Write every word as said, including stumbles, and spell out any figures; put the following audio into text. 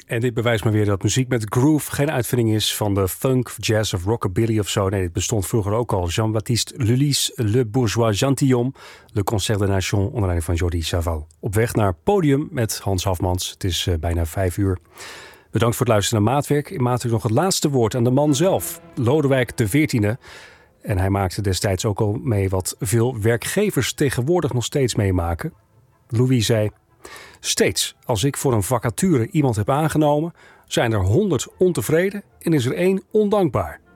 En dit bewijst maar weer dat muziek met groove geen uitvinding is van de funk, jazz of rockabilly of zo. Nee, dit bestond vroeger ook al. Jean-Baptiste Lully's Le Bourgeois Gentilhomme, Le Concert des Nations, onder leiding van Jordi Savall. Op weg naar Podium met Hans Hafmans. Het is uh, bijna vijf uur. Bedankt voor het luisteren naar Maatwerk. In Maatwerk nog het laatste woord aan de man zelf, Lodewijk de veertiende. En hij maakte destijds ook al mee wat veel werkgevers tegenwoordig nog steeds meemaken. Louis zei: steeds als ik voor een vacature iemand heb aangenomen, zijn er honderd ontevreden en is er één ondankbaar.